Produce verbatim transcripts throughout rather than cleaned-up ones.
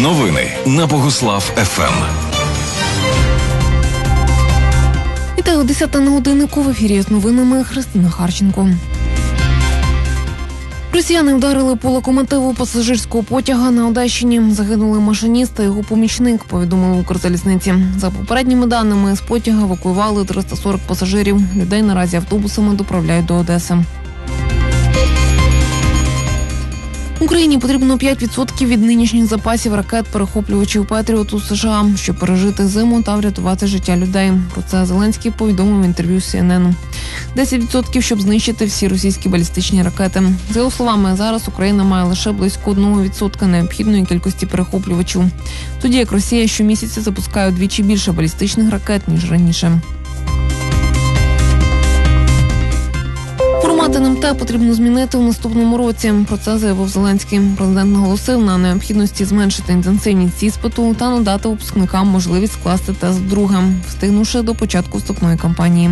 Новини на Богуслав еф ем. Вітаю, десята на годиннику. В ефірі з новинами Христина Харченко. Росіяни вдарили по локомотиву пасажирського потяга на Одещині. Загинули машиніст та його помічник, повідомили Укрзалізниці. За попередніми даними, з потяга евакуювали триста сорок пасажирів. Людей наразі автобусами доправляють до Одеси. Україні потрібно п'ять відсотків від нинішніх запасів ракет-перехоплювачів «Петріот» у США, щоб пережити зиму та врятувати життя людей. Про це Зеленський повідомив в інтерв'ю з Сі Ен Ен. десять відсотків, щоб знищити всі російські балістичні ракети. За його словами, зараз Україна має лише близько одного відсотка необхідної кількості перехоплювачів. Тоді як Росія щомісяця запускає вдвічі більше балістичних ракет, ніж раніше. Формат ен ем те потрібно змінити у наступному році. Про це заявив Зеленський. Президент наголосив на необхідності зменшити інтенсивність іспиту та надати випускникам можливість скласти тест вдруге, встигнувши до початку вступної кампанії.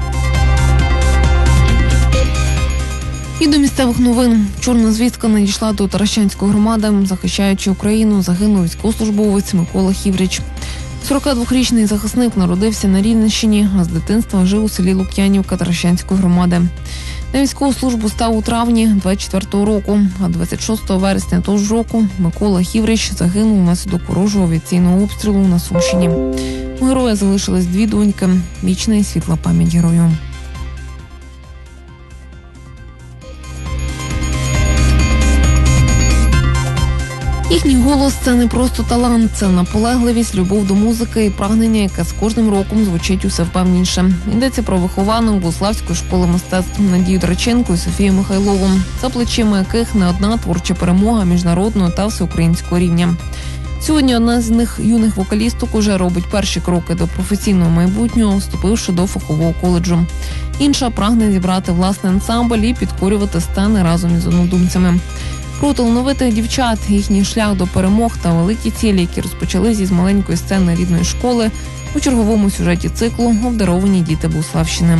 І до місцевих новин. Чорна звістка надійшла до Таращанської громади. Захищаючи Україну, загинув військовослужбовець Микола Хіврич. сорокадвохрічний захисник народився на Рівненщині, а з дитинства жив у селі Лук'янівка Таращанської громади. На військову службу став у травні двадцять четвертого року, а двадцять шостого вересня того ж року Микола Хіврич загинув внаслідок ворожого авіаційного обстрілу на Сумщині. У героя залишились дві доньки. Вічна і світла пам'ять герою. Їхній голос – це не просто талант, це наполегливість, любов до музики і прагнення, яке з кожним роком звучить усе впевніше. Йдеться про вихованок Богуславської школи мистецтв Надію Драченко і Софію Михайлову, за плечима яких не одна творча перемога міжнародного та всеукраїнського рівня. Сьогодні одна з них юних вокалісток уже робить перші кроки до професійного майбутнього, вступивши до фахового коледжу. Інша прагне зібрати власний ансамбль і підкорювати сцени разом із однодумцями. Про талановитих дівчат, їхній шлях до перемог та великі цілі, які розпочалися з маленької сцени рідної школи, у черговому сюжеті циклу «Обдаровані діти Богуславщини».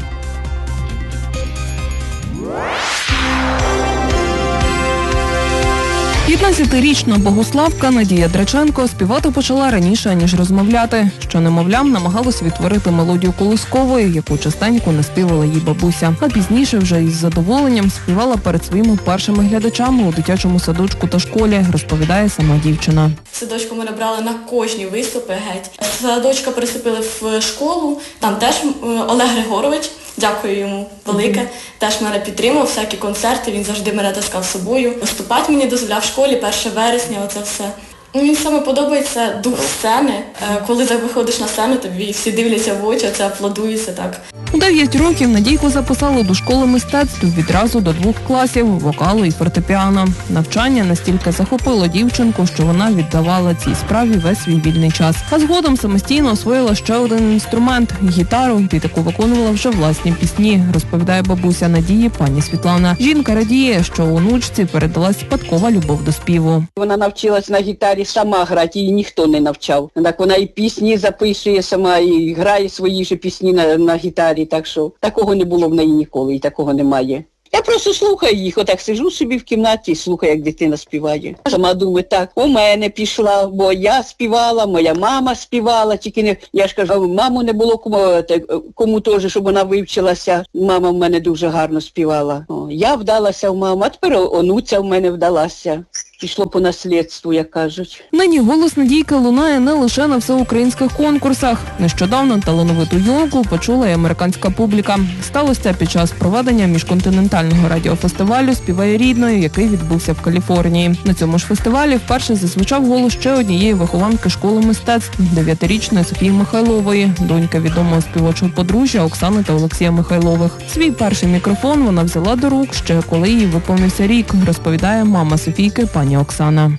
п'ятнадцятирічна богуславка Надія Драченко співати почала раніше, ніж розмовляти, що немовлям намагалась відтворити мелодію колискової, яку частенько наспівала їй бабуся. А пізніше вже із задоволенням співала перед своїми першими глядачами у дитячому садочку та школі, розповідає сама дівчина. В садочку мене брали на кожні виступи геть. Садочка пересипили в школу, там теж Олег Григорович, дякую йому велике, mm-hmm. теж мене підтримав, всякі концерти, він завжди мене таскав з собою. Виступати мені дозволяв в школі, перше вересня, оце все. Мені саме подобається дух сцени, коли виходиш на сцену, тобі всі дивляться в очі, це аплодується так. У дев'ять років Надійку записали до школи мистецтв відразу до двох класів – вокалу і фортепіано. Навчання настільки захопило дівчинку, що вона віддавала цій справі весь свій вільний час. А згодом самостійно освоїла ще один інструмент – гітару, під яку виконувала вже власні пісні, розповідає бабуся Надії пані Світлана. Жінка радіє, що онучці передалась спадкова любов до співу. Вона навчилась на гітарі сама грати, її ніхто не навчав. Так вона і пісні записує сама, і грає свої ж пісні на, на гітарі. Так що такого не було в неї ніколи і такого немає. Я просто слухаю їх, отак сиджу собі в кімнаті і слухаю, як дитина співає. Сама думаю, так, у мене пішла, бо я співала, моя мама співала, тільки не, я ж кажу, маму не було кому, кому теж, щоб вона вивчилася. Мама в мене дуже гарно співала. О, я вдалася в маму, а тепер онуця в мене вдалася. Пішло по наслідству, як кажуть. Нині голос Надійки лунає не лише на всеукраїнських конкурсах. Нещодавно талановиту юнку почула й американська публіка. Сталося це під час проведення міжконтинентального радіофестивалю «Співай рідною», який відбувся в Каліфорнії. На цьому ж фестивалі вперше зазвучав голос ще однієї вихованки школи мистецтв – дев'ятирічної Софії Михайлової, донька відомого співочого подружжя Оксани та Олексія Михайлових. Свій перший мікрофон вона взяла до рук ще коли їй виповнився рік, розповідає мама Софійки пані Оксана.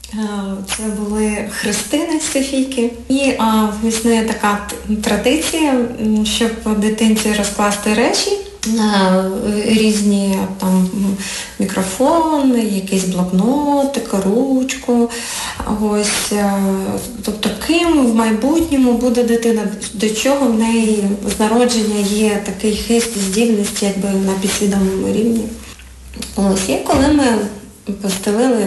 Це були хрестини Софійки. І а, існує така традиція, щоб дитинці розкласти речі, різні там мікрофон, якийсь блокнотик, ручку. Ось, тобто ким в майбутньому буде дитина, до чого в неї з народження є такий хист, здібність якби на підсвідомому рівні. Ось, і коли ми постелили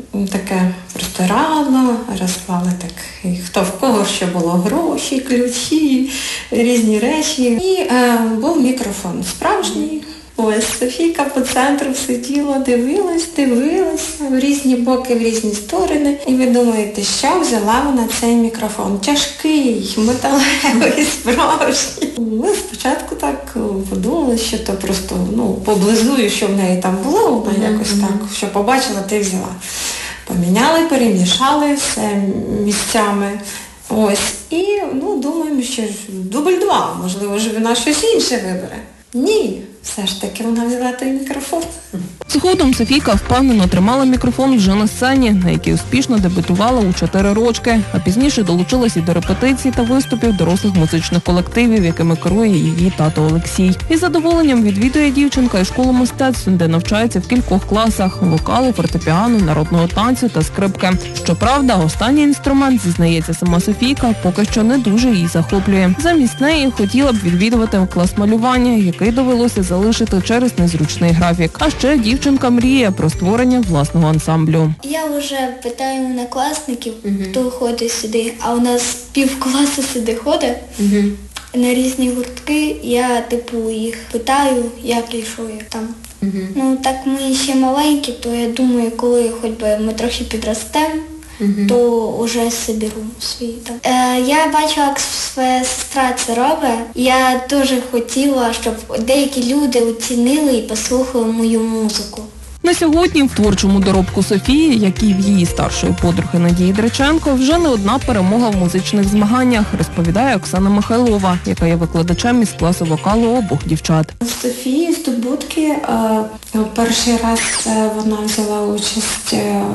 таке простирадло, розклали так, і хто в кого що було, гроші, ключі, різні речі. І е, був мікрофон справжній. Ось Софійка по центру сиділа, дивилась, дивилась в різні боки, в різні сторони. І ви думаєте, що взяла вона цей мікрофон? Тяжкий, металевий, справжній. Ми спочатку так подумали, що то просто, ну, поблизую, що в неї там було, вона mm-hmm. якось так, що побачила, ти взяла. Поміняли, перемішали все місцями. Ось. І, ну, думаємо, що дубль два, можливо, ж вона щось інше вибере. Ні, все ж таки вона взяла той мікрофон. Згодом Софійка впевнено тримала мікрофон вже на сцені, на якій успішно дебютувала у чотири рочки, а пізніше долучилась і до репетицій та виступів дорослих музичних колективів, якими керує її тато Олексій. Із задоволенням відвідує дівчинка і школу мистецтв, де навчається в кількох класах – вокалу, фортепіано, народного танцю та скрипки. Щоправда, останній інструмент, зізнається сама Софійка, поки що не дуже її захоплює. Замість неї хотіла б відвідувати клас малювання, який довелося залишити через незручний графік. А ще дівчинка мріє про створення власного ансамблю. Я вже питаю однокласників, uh-huh. хто ходить сюди, а у нас півкласу сюди ходить uh-huh. на різні гуртки. Я типу їх питаю, як і що як там. Uh-huh. Ну так ми ще маленькі, то я думаю, коли хоч би ми трохи підростемо, Uh-huh. то вже соберу свій там. Е, я бачила, як своя сестра це робить. Я дуже хотіла, щоб деякі люди оцінили і послухали мою музику. На сьогодні в творчому доробку Софії, як і в її старшої подруги Надії Драченко, вже не одна перемога в музичних змаганнях, розповідає Оксана Михайлова, яка є викладачем із класу вокалу обох дівчат. В Софії здобутки перший раз вона взяла участь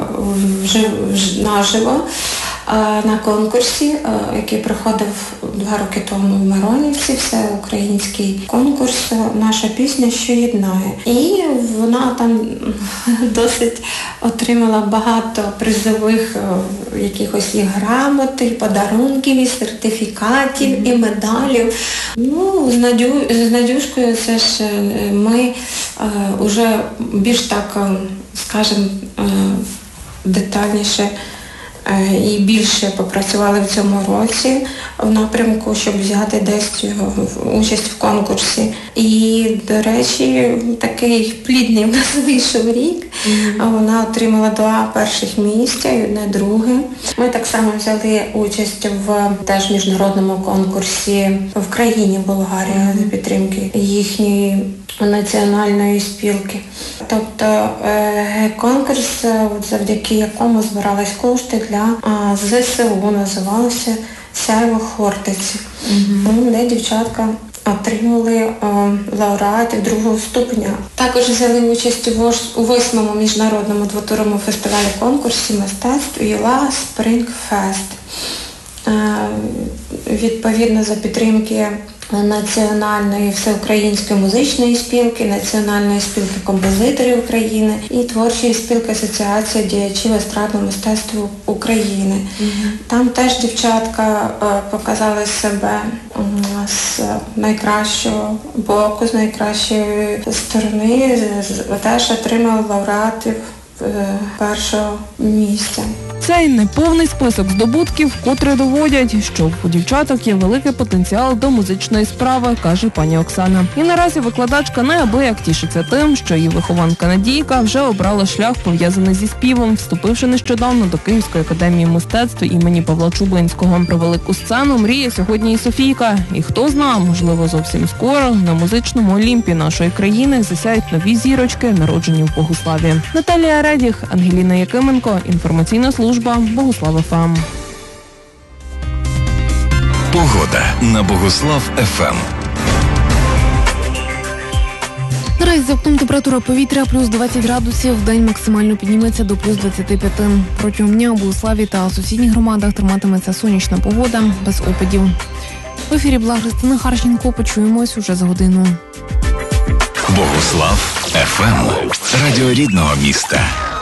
наживо на конкурсі, який проходив два роки тому в Миронівці, всеукраїнський конкурс «Наша пісня, що єднає». І вона там досить отримала багато призових якихось і грамот, і подарунків, і сертифікатів, mm-hmm. і медалів. Ну, з, Надю, з Надюшкою це ж ми вже більш так, скажімо, детальніше і більше попрацювали в цьому році в напрямку, щоб взяти десь участь в конкурсі. І, до речі, такий плідний в нас вийшов рік. Mm-hmm. Вона отримала два перших місця і одне друге. Ми так само взяли участь в теж міжнародному конкурсі в країні Болгарія mm-hmm. за підтримки їхньої національної спілки. Тобто е- конкурс, завдяки якому збирались кошти для а, ЗСУ, називалося «Сяйво Хортиці», mm-hmm. де дівчатка отримали а, лауреатів другого ступеня. Також взяли участь у, вож, у восьмому міжнародному двотуровому фестивалі конкурсі мистецтв «Юла Спринг Фест». Відповідно за підтримки Національної всеукраїнської музичної спілки, Національної спілки композиторів України і Творчої спілки Асоціації діячів естрадного мистецтва України. Mm-hmm. Там теж дівчатка показали себе з найкращого боку, з найкращої сторони, теж отримали лауреатів першого місця. Цей неповний список здобутків вкотре доводять, що у дівчаток є великий потенціал до музичної справи, каже пані Оксана. І наразі викладачка неабияк тішиться тим, що її вихованка Надійка вже обрала шлях, пов'язаний зі співом, вступивши нещодавно до Київської академії мистецтв імені Павла Чублинського. Про велику сцену мріє сьогодні і Софійка. І хто знає, можливо, зовсім скоро на музичному Олімпі нашої країни засяють нові зірочки, народжені в Богуславі. Наталія Редіх, Ангеліна Якименко, інформаційна служба Богуслав ФМ. Погода на Богуслав ФМ. Наразі за окном температура повітря плюс двадцять градусів, в день максимально підніметься до плюс двадцять п'ять. Протягом дня у Богуславі та сусідніх громадах триматиметься сонячна погода, без опадів. В ефірі була Христина Харченко, почуємось уже за годину. Богуслав ФМ. Радіо рідного міста.